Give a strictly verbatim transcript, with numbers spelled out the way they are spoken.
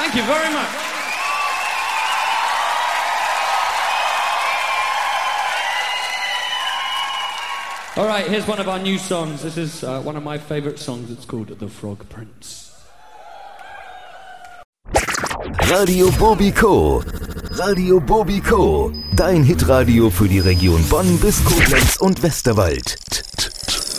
Thank you very much. All right, here's one of our new songs. This is uh, one of my favourite songs. It's called The Frog Prince. Radio Bobiko. Radio Bobiko. Dein Hitradio für die Region Bonn bis Koblenz und Westerwald.